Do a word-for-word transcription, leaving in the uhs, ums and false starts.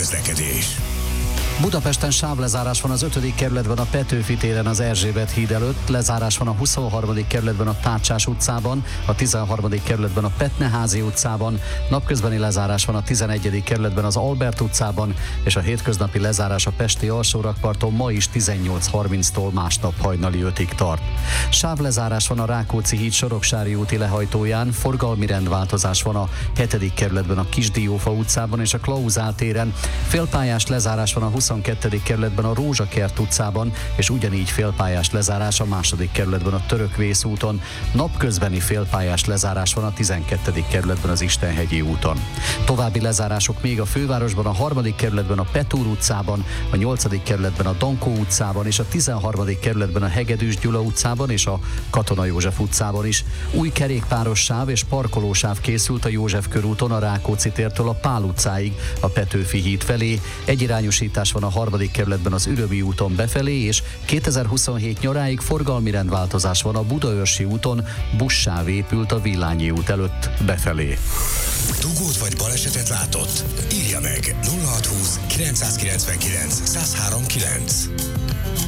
közlekedés. Budapesten sávlezárás van az ötödik kerületben a Petőfi téren az Erzsébet híd előtt, lezárás van a huszonharmadik kerületben a Tácsás utcában, a tizenharmadik kerületben a Petneházi utcában, napközbeni lezárás van a tizenegyedik kerületben az Albert utcában, és a hétköznapi lezárás a pesti alsórakparton ma is tizennyolc harminctól másnap hajnali ötig tart. Sávlezárás van a Rákóczi híd Soroksári úti lehajtóján, forgalmi rendváltozás van a hetedik kerületben a Kisdiófa utcában és a Klauzál téren, félpályás lezárás van a huszonkettő kerületben a Rózsakert utcában, és ugyanígy félpályás lezárás a második kerületben a Törökvész úton. Napközbeni félpályás lezárás van a tizenkettedik kerületben az Istenhegyi úton. További lezárások még a fővárosban, a harmadik kerületben a Petúr utcában, a nyolcadik kerületben a Dankó utcában és a tizenharmadik kerületben a Hegedűs Gyula utcában és a Katona József utcában is. Új kerékpáros sáv és parkolósáv készült a József körúton a Rákóczi tértől a Pál utcáig a Petőfi híd felé. Egyirányosítás van a harmadik kerületben az Ürömi úton befelé, és kétezer-huszonhét nyaráig forgalmi rendváltozás van a Budaörsi úton, buszsáv épült a Villányi út előtt befelé. Dugót vagy balesetet látott? Írja meg nulla hatszázhúsz kilencszázkilencvenkilenc százhárom kilenc.